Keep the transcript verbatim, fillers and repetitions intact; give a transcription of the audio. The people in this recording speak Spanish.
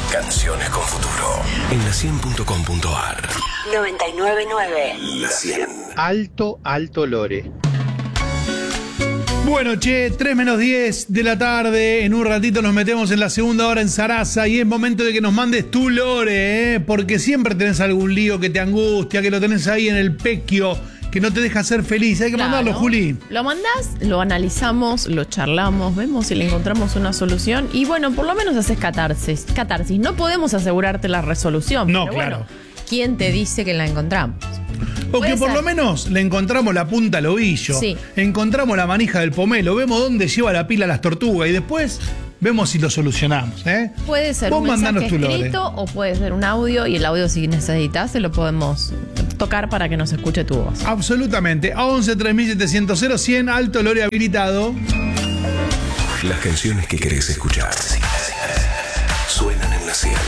Canciones con futuro. En la cien punto com punto a r. noventa y nueve punto nueve. La cien. Alto, alto lore. Bueno, che, tres menos diez de la tarde. En un ratito nos metemos en la segunda hora en Sarasa y es momento de que nos mandes tu lore, ¿eh? Porque siempre tenés algún lío que te angustia, que lo tenés ahí en el pequio, que no te deja ser feliz. Hay que Claro. mandarlo, Juli. Lo mandás, lo analizamos, lo charlamos, vemos si le encontramos una solución y bueno, por lo menos haces catarsis. Catarsis. No podemos asegurarte la resolución. No, pero claro. Bueno, ¿quién te dice que la encontramos? O que Puede por ser. lo menos le encontramos la punta al ovillo. Sí. Encontramos la manija del pomelo, vemos dónde lleva la pila las tortugas y después vemos si lo solucionamos, ¿eh? Puede ser Vos un mensaje mandanos tu lore. escrito o puede ser un audio y el audio si necesitas se lo podemos tocar para que nos escuche tu voz. Absolutamente. A once tres mil setecientos cero cien, alto lore habilitado. Las canciones que querés escuchar suenan en la cien.